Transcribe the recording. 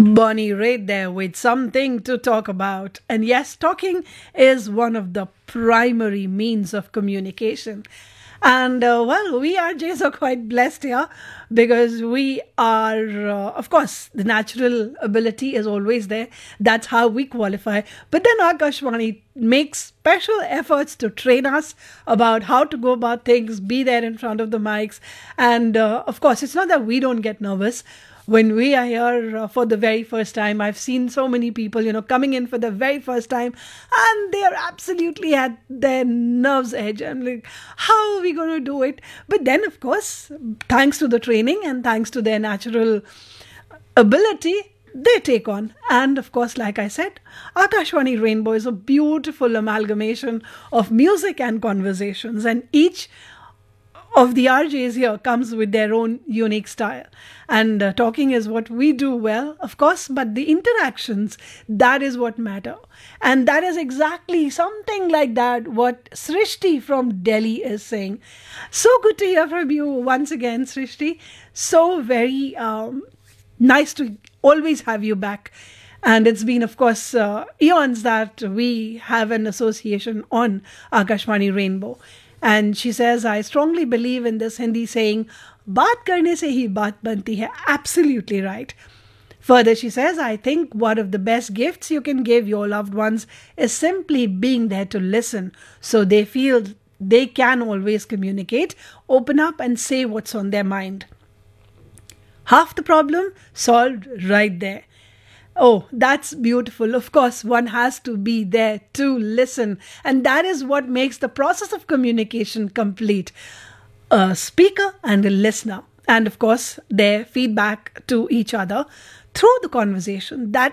Bonnie right there with something to talk about. And yes, talking is one of the primary means of communication. And well, we RJs are quite blessed here because we are, of course, the natural ability is always there. That's how we qualify. But then Akashvani makes special efforts to train us about how to go about things, be there in front of the mics. And of course, it's not that we don't get nervous when we are here for the very first time. I've seen so many people, coming in for the very first time and they are absolutely at their nerves edge. I'm like, how are we going to do it? But then, of course, thanks to the training and thanks to their natural ability, they take on. And of course, like I said, Akashvani Rainbow is a beautiful amalgamation of music and conversations, and each of the RJs here comes with their own unique style. And talking is what we do well, of course, but the interactions, that is what matter. And that is exactly something like that what Srishti from Delhi is saying. So good to hear from you once again, Srishti. So very nice to always have you back. And it's been, of course, eons that we have an association on Akashvani Rainbow. And she says, I strongly believe in this Hindi saying, baat karne se hi baat banti hai. Absolutely right. Further, she says, I think one of the best gifts you can give your loved ones is simply being there to listen so they feel they can always communicate, open up and say what's on their mind. Half the problem solved right there. Oh, that's beautiful. Of course, one has to be there to listen. And that is what makes the process of communication complete. A speaker and a listener. And of course, their feedback to each other through the conversation. That